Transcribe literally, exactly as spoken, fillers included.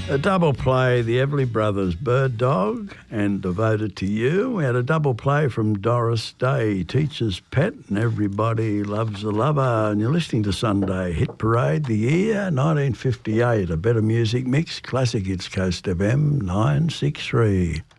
A double play, the Everly Brothers, Bird Dog, and Devoted to You. We had a double play from Doris Day, Teacher's Pet, and Everybody Loves a Lover. And you're listening to Sunday Hit Parade, the year nineteen fifty-eight, a better music mix, Classic Hits Coast F M nine six three.